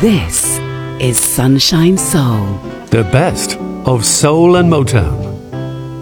This is Sunshine Soul. The best of soul and Motown.